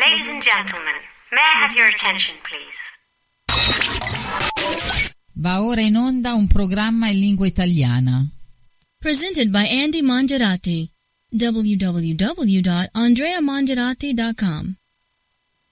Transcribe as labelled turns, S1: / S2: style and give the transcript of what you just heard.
S1: Ladies and gentlemen, may I have your attention, please?
S2: Va ora in onda un programma in lingua italiana.
S3: Presented by Andy Mongerati. www.andreamongerati.com